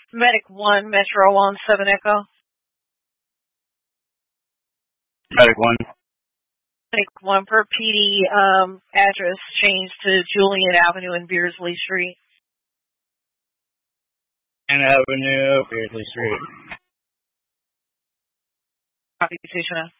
Medic 1, Metro on 7 Echo. Medic 1. Medic 1 per PD, address changed to Julian Avenue and Beardsley Street. And Avenue, Beardsley Street. Copy, Station.